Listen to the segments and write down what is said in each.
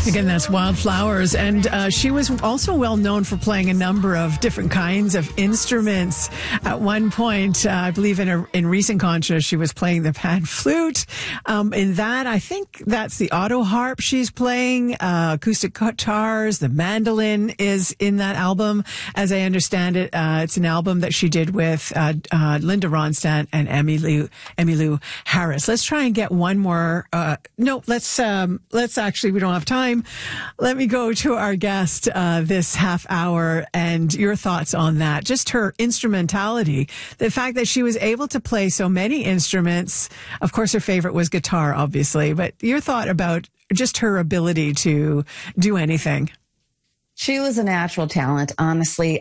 Again, that's Wildflowers. And she was also well known for playing a number of different kinds of instruments. At one point, I believe in recent concerts, she was playing the pan flute. In that, I think that's the auto harp she's playing, acoustic guitars, the mandolin is in that album. As I understand it, it's an album that she did with Linda Ronstadt and Emmylou Harris. Let's try and get one more. Let's actually, we don't have time. Let me go to our guest this half hour and your thoughts on that. Just her instrumentality, the fact that she was able to play so many instruments. Of course, her favorite was guitar, obviously, but your thought about just her ability to do anything. She was a natural talent. Honestly,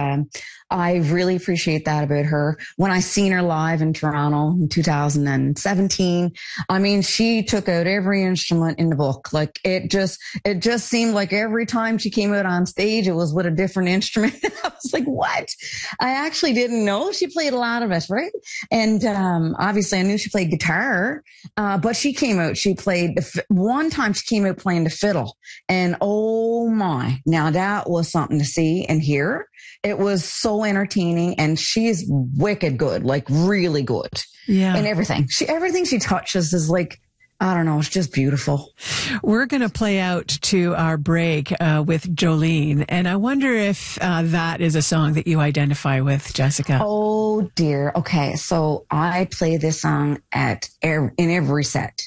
I really appreciate that about her. When I seen her live in Toronto in 2017, I mean, she took out every instrument in the book. Like it just seemed like every time she came out on stage, it was with a different instrument. I was like, what? I actually didn't know she played a lot of it, right? And obviously I knew she played guitar, but she came out, one time she came out playing the fiddle, and oh my, now that was something to see and hear. It was so entertaining, and she is wicked good, like really good. Yeah. And everything she touches is like, I don't know, it's just beautiful. We're going to play out to our break with Jolene, and I wonder if that is a song that you identify with, Jessica. Oh dear. Okay, so I play this song in every set.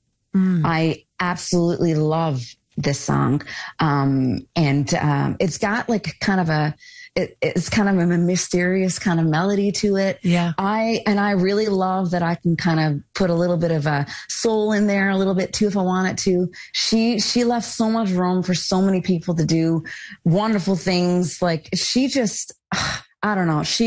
I absolutely love this song, and it's got like kind of it's kind of a mysterious kind of melody to it. Yeah. I really love that I can kind of put a little bit of a soul in there a little bit too if I want it to. She left so much room for so many people to do wonderful things. Like she just, I don't know. She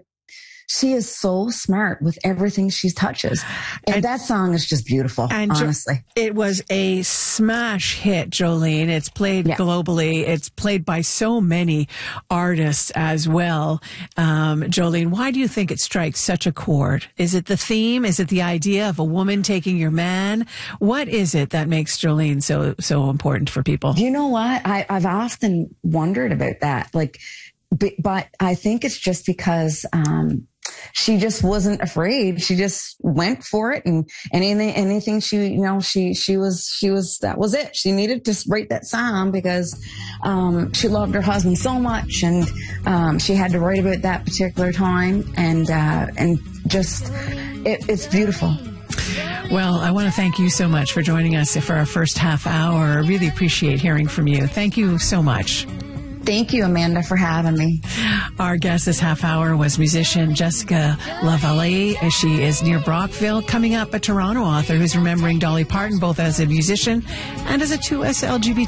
is so smart with everything she touches. And that song is just beautiful, honestly. It was a smash hit, Jolene. It's played globally. It's played by so many artists as well. Jolene, why do you think it strikes such a chord? Is it the theme? Is it the idea of a woman taking your man? What is it that makes Jolene so important for people? You know what? I've often wondered about that. Like, but I think it's just because, she just wasn't afraid. She just went for it, and anything she was, that was it. She needed to write that song because, she loved her husband so much, and, she had to write about that particular time, and just, it's beautiful. Well, I want to thank you so much for joining us for our first half hour. I really appreciate hearing from you. Thank you so much. Thank you, Amanda, for having me. Our guest this half hour was musician Jessica Lavallee. She is near Brockville. Coming up, a Toronto author who's remembering Dolly Parton both as a musician and as a 2S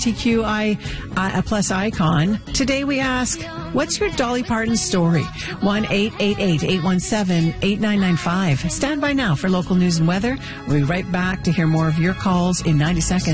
LGBTQI plus icon. Today we ask, what's your Dolly Parton story? 1-888-817-8995. Stand by now for local news and weather. We'll be right back to hear more of your calls in 90 seconds.